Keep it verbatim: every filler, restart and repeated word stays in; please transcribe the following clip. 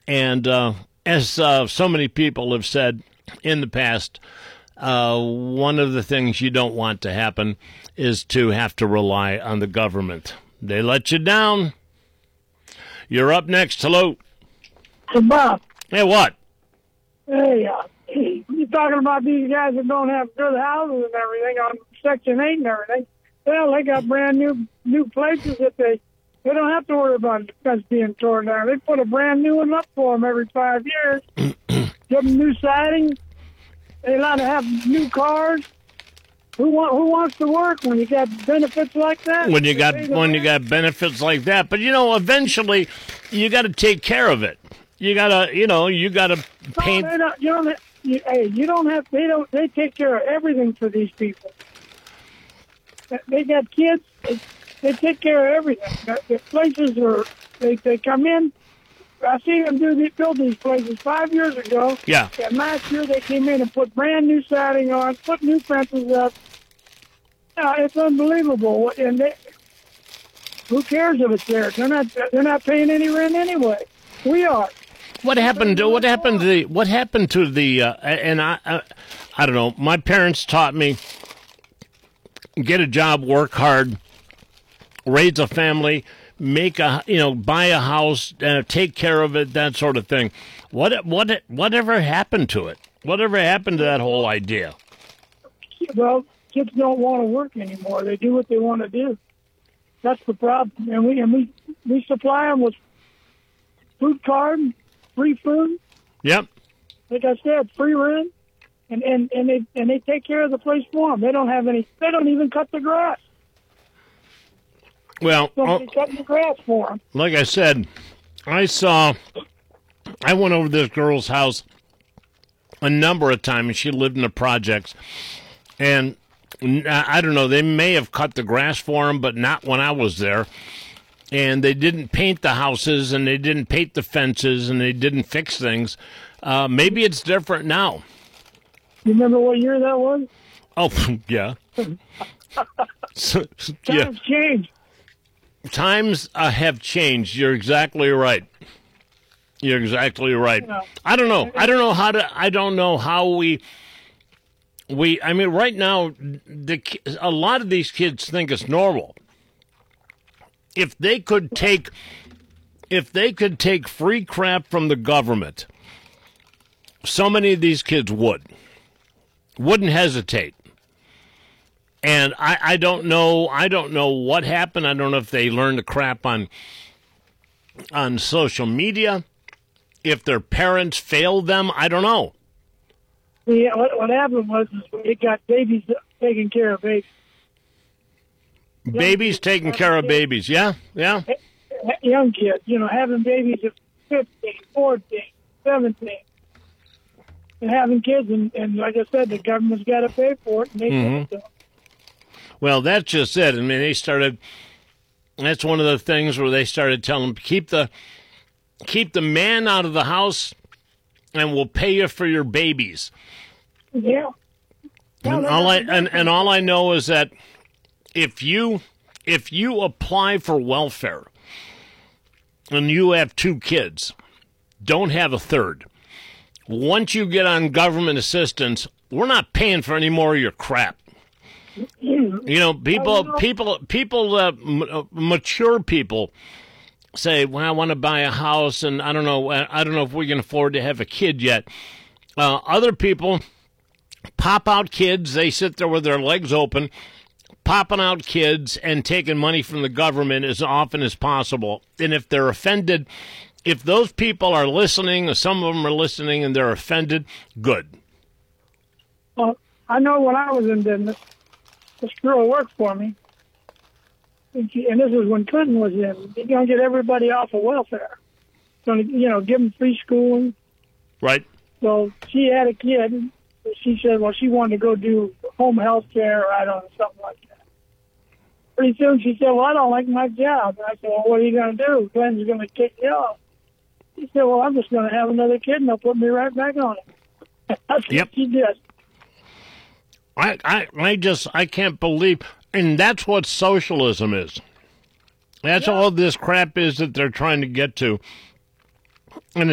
And uh, as uh, so many people have said in the past, uh, one of the things you don't want to happen is to have to rely on the government. They let you down. You're up next. Hello. Hey, Bob. Hey, what? Hey, uh, hey, you're talking about these guys that don't have good houses and everything on Section eight and everything. Well, they got brand new new places that they they don't have to worry about defense being torn down. They put a brand new one up for them every five years. Give them new siding. They allowed to have new cars. Who want who wants to work when you got benefits like that? When you got when you got benefits like that, but you know, eventually, you got to take care of it. You gotta, you know, you gotta paint. No, they don't, you don't. Have, you, hey, you don't have. They don't. They take care of everything for these people. They got kids. They, they take care of everything. The, the places are. They they come in. I seen them do these, build these places five years ago. Yeah. And last year they came in and put brand new siding on, put new fences up. Yeah, it's unbelievable. And they, who cares if it's there? They're not. They're not paying any rent anyway. We are. What happened to what happened to the what happened to the uh, and I, I I don't know. My parents taught me get a job, work hard, raise a family, make a you know buy a house, uh, take care of it, that sort of thing. What what whatever happened to it? Whatever happened to that whole idea? Well, kids don't want to work anymore. They do what they want to do. That's the problem. And we and we we supply them with food card. Free food. Yep. Like I said, free rent, and, and, and they and they take care of the place for them. They don't have any. They don't even cut the grass. Well, Somebody oh, cutting the grass for them. Like I said, I saw. I went over to this girl's house a number of times, and she lived in the projects, and I don't know. They may have cut the grass for them, but not when I was there. And they didn't paint the houses, and they didn't paint the fences, and they didn't fix things. Uh, maybe it's different now. You remember what year that was? Oh, yeah. so, yeah. Times change. Times uh, have changed. You're exactly right. You're exactly right. You know, I don't know. I don't know how to. I don't know how we. We. I mean, right now, the a lot of these kids think it's normal. If they could take, if they could take free crap from the government, so many of these kids would, wouldn't hesitate. And I, I don't know, I don't know what happened. I don't know if they learned the crap on, on social media, if their parents failed them. I don't know. Yeah, what, what happened was is it got babies taking care of babies. Babies taking care of babies, yeah, yeah. Young kids, you know, having babies at fifteen, fourteen, seventeen, and having kids, and, and like I said, the government's got to pay for it, and they Mm-hmm. do it. Well, that's just it. I mean, they started. That's one of the things where they started telling them keep the keep the man out of the house, and we'll pay you for your babies. Yeah. And all I and, and all I know is that. If you if you apply for welfare and you have two kids, don't have a third. Once you get on government assistance, we're not paying for any more of your crap. You know, people people people uh, m- mature people say, "Well, I want to buy a house, and I don't know, I don't know if we can afford to have a kid yet." Uh, other people pop out kids; they sit there with their legs open, popping out kids and taking money from the government as often as possible. And if they're offended, if those people are listening, or some of them are listening and they're offended, good. Well, I know when I was in business, this girl worked for me, and, she, and this is when Clinton was in. You're going to get everybody off of welfare. Going to, you know, give them free schooling. Right. So she had a kid. She said, well, she wanted to go do home health care or I don't know, something like that. Pretty soon she said, well, I don't like my job. And I said, well, what are you going to do? Glenn's going to kick you off. She said, well, I'm just going to have another kid and they'll put me right back on it. That's Yep. what she did. I, I, I just, I can't believe, and that's what socialism is. That's Yeah. all this crap is that they're trying to get to. And